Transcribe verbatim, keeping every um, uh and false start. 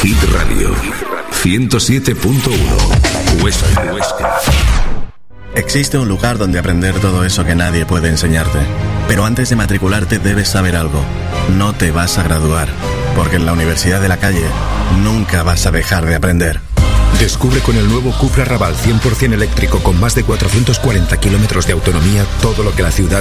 Hit Radio ciento siete punto uno Huesca. Huesca. Existe un lugar donde aprender todo eso que nadie puede enseñarte. Pero antes de matricularte debes saber algo. No te vas a graduar, porque en la Universidad de la Calle nunca vas a dejar de aprender. Descubre con el nuevo Cupra Raval cien por ciento eléctrico con más de cuatrocientos cuarenta kilómetros de autonomía todo lo que la ciudad